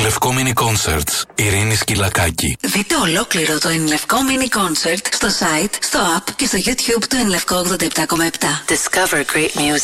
Ενλευκό Mini Concerts Ειρήνη Σκυλακάκη. Δείτε ολόκληρο το Ενλευκό Mini Concert στο site, στο app και στο YouTube του Ενλευκό 87,7. Discover great music.